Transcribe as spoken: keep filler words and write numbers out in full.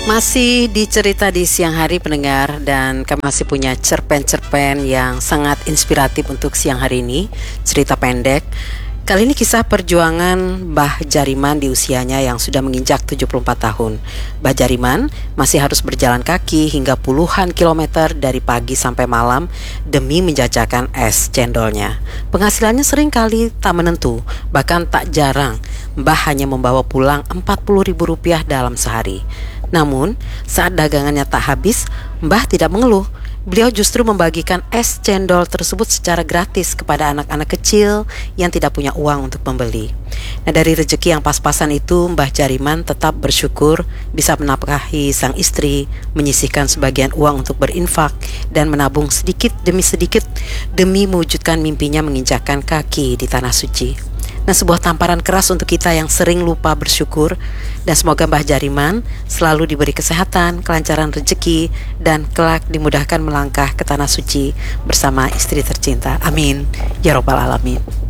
Masih di cerita di siang hari pendengar, dan kami masih punya cerpen-cerpen yang sangat inspiratif untuk siang hari ini. Cerita pendek. Kali ini kisah perjuangan Mbah Jariman di usianya yang sudah menginjak tujuh puluh empat tahun. Mbah Jariman masih harus berjalan kaki hingga puluhan kilometer dari pagi sampai malam demi menjajakan es cendolnya. Penghasilannya sering kali tak menentu, bahkan tak jarang Mbah hanya membawa pulang empat puluh ribu rupiah dalam sehari. Namun, saat dagangannya tak habis, Mbah tidak mengeluh. Beliau justru membagikan es cendol tersebut secara gratis kepada anak-anak kecil yang tidak punya uang untuk membeli. Nah, dari rezeki yang pas-pasan itu, Mbah Jariman tetap bersyukur bisa menafkahi sang istri, menyisihkan sebagian uang untuk berinfak, dan menabung sedikit demi sedikit demi mewujudkan mimpinya menginjakkan kaki di tanah suci. Nah, sebuah tamparan keras untuk kita yang sering lupa bersyukur. Dan semoga Mbah Jariman selalu diberi kesehatan, kelancaran rezeki, dan kelak dimudahkan melangkah ke tanah suci bersama istri tercinta. Amin ya robbal alamin.